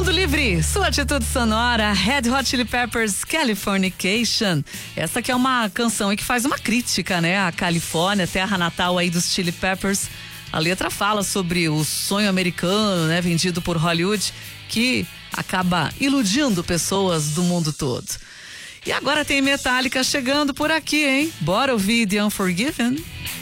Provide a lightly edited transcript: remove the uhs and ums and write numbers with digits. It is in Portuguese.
Mundo Livre, sua atitude sonora, Red Hot Chili Peppers, Californication. Essa que é uma canção que faz uma crítica, né? A Califórnia, terra natal aí dos Chili Peppers. A letra fala sobre o sonho americano, né? Vendido por Hollywood, que acaba iludindo pessoas do mundo todo. E agora tem Metallica chegando por aqui, hein? Bora ouvir The Unforgiven?